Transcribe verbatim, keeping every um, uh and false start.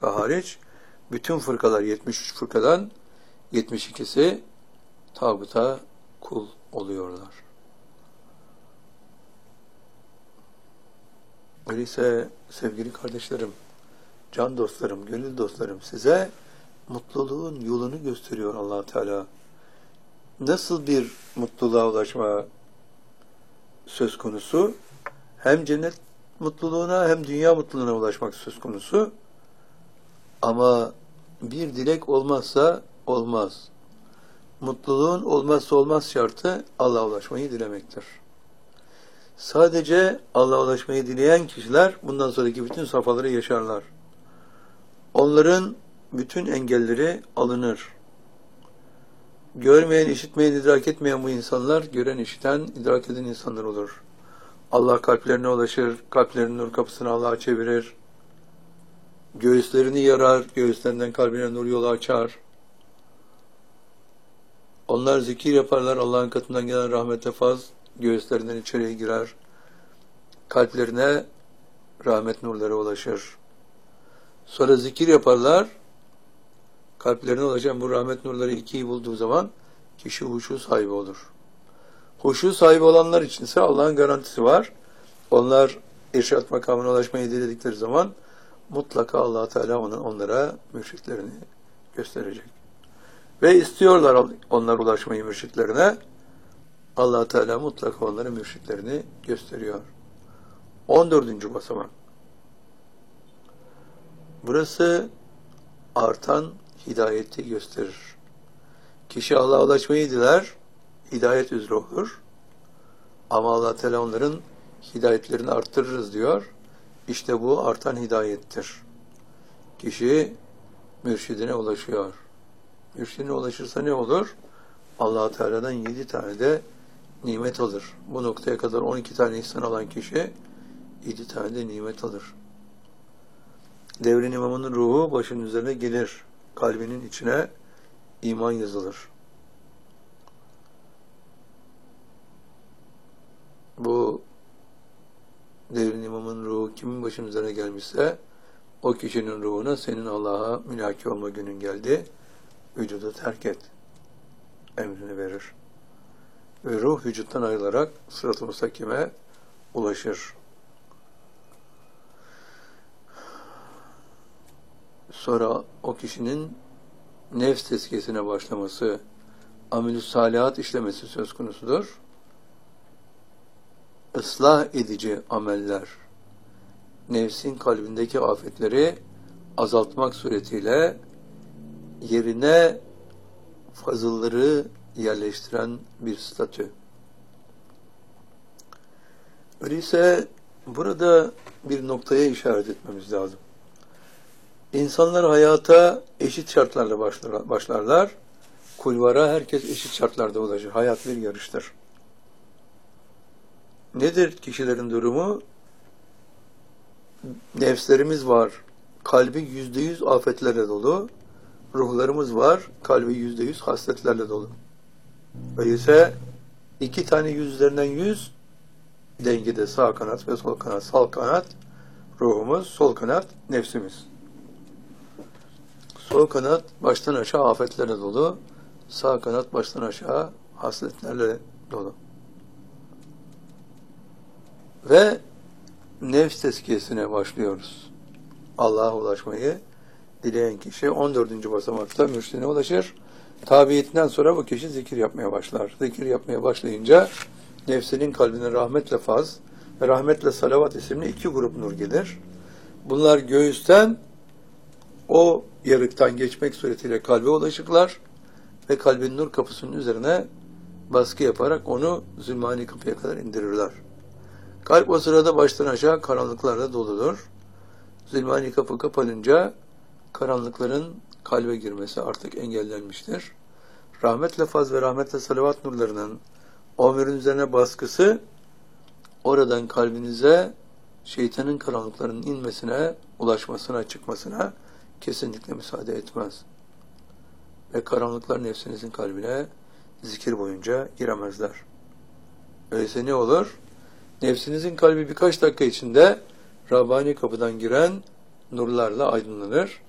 fırka hariç bütün fırkalar yetmiş üç fırkadan yetmiş ikisi tağuta kul oluyorlar. Öyleyse sevgili kardeşlerim, can dostlarım, gönül dostlarım, size mutluluğun yolunu gösteriyor Allah Teala. Nasıl bir mutluluğa ulaşma söz konusu? Hem cennet mutluluğuna hem dünya mutluluğuna ulaşmak söz konusu. Ama bir dilek olmazsa olmaz. Mutluluğun olmazsa olmaz şartı Allah'a ulaşmayı dilemektir. Sadece Allah'a ulaşmayı dileyen kişiler bundan sonraki bütün safhaları yaşarlar. Onların bütün engelleri alınır. Görmeyen, işitmeyen, idrak etmeyen bu insanlar, gören, işiten, idrak eden insanlar olur. Allah kalplerine ulaşır, kalplerinin nur kapısını Allah'a çevirir. Göğüslerini yarar, göğüslerinden kalbine nur yolu açar. Onlar zikir yaparlar, Allah'ın katından gelen rahmete faz, göğüslerinden içeriye girer. Kalplerine rahmet nurları ulaşır. Sonra zikir yaparlar, kalplerine ulaşan bu rahmet nurları ikiyi bulduğu zaman kişi huşu sahibi olur. Huşu sahibi olanlar içinse Allah'ın garantisi var. Onlar irşat makamına ulaşmayı diledikleri zaman mutlaka Allah Teala onlara mürşitlerini gösterecek. Ve istiyorlar onlar ulaşmayı mürşitlerine. Allah Teala mutlaka onlara mürşitlerini gösteriyor. on dördüncü basamak. Burası artan hidayeti gösterir. Kişi Allah'a ulaşmayı diler, hidayet üzere olur. Ama Allah Teala onların hidayetlerini arttırırız diyor. İşte bu artan hidayettir. Kişi mürşidine ulaşıyor. Mürşidine ulaşırsa ne olur? Allah Teala'dan yedi tane de nimet alır. Bu noktaya kadar on iki tane ihsan alan kişi yedi tane de nimet alır. Devrin imamının ruhu başının üzerine gelir. Kalbinin içine iman yazılır. Bu devrin imamın ruhu kimin başının üzerine gelmişse o kişinin ruhuna senin Allah'a mülaki olma günün geldi. Vücudu terk et emrini verir. Ve ruh vücuttan ayrılarak sırat-ı mustakime ulaşır. Sonra o kişinin nefs tezkiyesine başlaması, amel-i salihat işlemesi söz konusudur. Islah edici ameller, nefsin kalbindeki afetleri azaltmak suretiyle yerine fazılları yerleştiren bir statü. Öyleyse burada bir noktaya işaret etmemiz lazım. İnsanlar hayata eşit şartlarla başlarlar. Kulvara herkes eşit şartlarda ulaşır. Hayat bir yarıştır. Nedir kişilerin durumu? Nefslerimiz var. Kalbi yüzde yüz afetlerle dolu. Ruhlarımız var. Kalbi yüzde yüz hasletlerle dolu. Öyleyse iki tane yüz üzerinden yüz dengede sağ kanat ve sol kanat. Sağ kanat ruhumuz, sol kanat nefsimiz. Sol kanat baştan aşağı afetlerle dolu. Sağ kanat baştan aşağı hasletlerle dolu. Ve nefs tezkiyesine başlıyoruz. Allah'a ulaşmayı dileyen kişi on dördüncü basamakta mürşidine ulaşır. Tabiiyetinden sonra bu kişi zikir yapmaya başlar. Zikir yapmaya başlayınca nefsinin kalbine rahmetle faz ve rahmetle salavat isimli iki grup nur gelir. Bunlar göğüsten o yarıktan geçmek suretiyle kalbe ulaşırlar ve kalbin nur kapısının üzerine baskı yaparak onu zulmani kapıya kadar indirirler. Kalp o sırada baştan aşağı karanlıklarla doludur. Zulmani kapı kapanınca karanlıkların kalbe girmesi artık engellenmiştir. Rahmetle faz ve rahmetle salavat nurlarının o ömrün üzerine baskısı oradan kalbinize şeytanın karanlıklarının inmesine, ulaşmasına, çıkmasına kesinlikle müsaade etmez. Ve karanlıklar nefsinizin kalbine zikir boyunca giremezler. Öyleyse ne olur? Nefsinizin kalbi birkaç dakika içinde Rabbani kapıdan giren nurlarla aydınlanır.